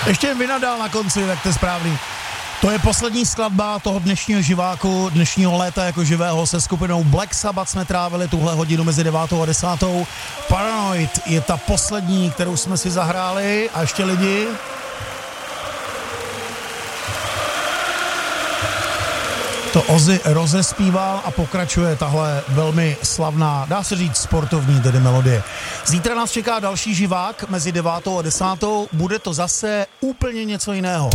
Ještě jen vynadal na konci, tak to je správný. To je poslední skladba toho dnešního živáku, dnešního léta jako živého. Se skupinou Black Sabbath jsme trávili tuhle hodinu mezi 9. a 10. Paranoid je ta poslední, kterou jsme si zahráli. A ještě lidi. To Ozzy rozespíval a pokračuje tahle velmi slavná, dá se říct sportovní tedy melodie. Zítra nás čeká další živák mezi 9. a 10. Bude to zase úplně něco jiného.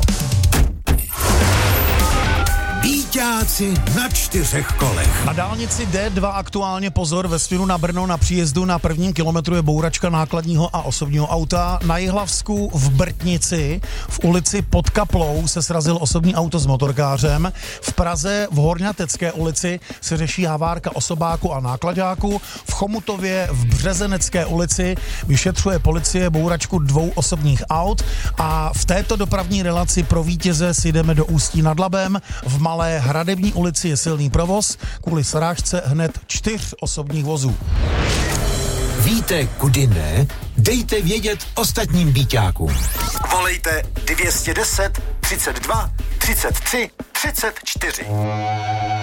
Bíťáci na 4 kolech. Na dálnici D2 aktuálně pozor, ve směru na Brno na příjezdu na 1. kilometru je bouračka nákladního a osobního auta. Na Jihlavsku v Brtnici v ulici Pod Kaplou se srazil osobní auto s motorkářem. V Praze v Horňatecké ulici se řeší havárka osobáku a náklaďáku. V Chomutově v Březenecké ulici vyšetřuje policie bouračku 2 osobních aut a v této dopravní relaci pro vítěze si jdeme do Ústí nad Labem. V Malé Hradební ulici je silný provoz, kvůli srážce hned 4 osobních vozů. Víte, kudy ne? Dejte vědět ostatním bíťákům. Volejte 210 32 33 34.